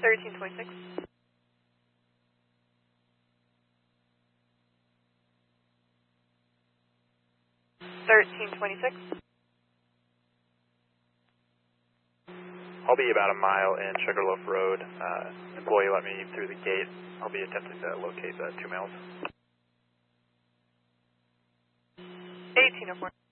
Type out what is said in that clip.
1326. 1326. I'll be about a mile in Sugarloaf Road. Employee let me through the gate. I'll be attempting to locate 2 males. 1804.